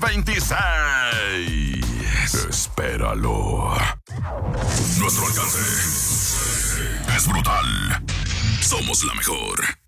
2026. Espéralo. Nuestro alcance es brutal. Somos la mejor.